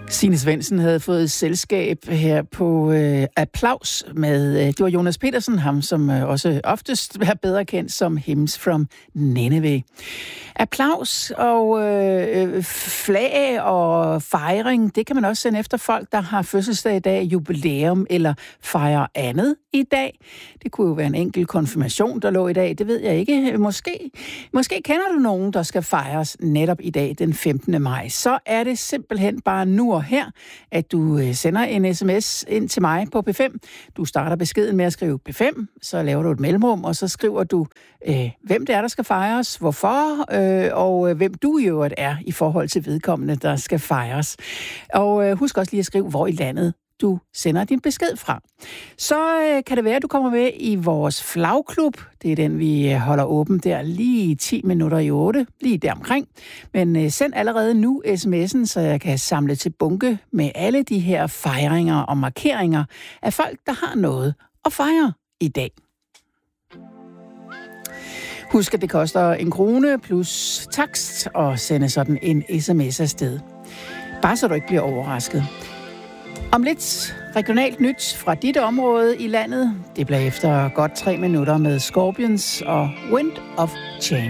Signe Svendsen havde fået selskab her på Applaus med, det var Jonas Petersen, ham som også oftest er bedre kendt som Hymns from Nineveh. Applaus og flag og fejring, det kan man også sende efter folk, der har fødselsdag i dag, jubilæum eller fejrer andet i dag. Det kunne jo være en enkelt konfirmation, der lå i dag, det ved jeg ikke. Måske kender du nogen, der skal fejres netop i dag, den 15. maj. Så er det simpelthen bare nu og her, at du sender en sms ind til mig på P5. Du starter beskeden med at skrive P5, så laver du et mellemrum, og så skriver du, hvem det er, der skal fejres, hvorfor, og hvem du i øvrigt er i forhold til vedkommende, der skal fejres. Og husk også lige at skrive, hvor i landet du sender din besked fra. Så kan det være, at du kommer med i vores flagklub. Det er den, vi holder åben der lige 10 minutter i 8, lige deromkring. Men send allerede nu sms'en, så jeg kan samle til bunke med alle de her fejringer og markeringer af folk, der har noget at fejre i dag. Husk, at det koster 1 krone plus takst at sende sådan en sms afsted. Bare så du ikke bliver overrasket. Om lidt regionalt nyt fra dit område i landet. Det bliver efter godt 3 minutter med Scorpions og Wind of Change.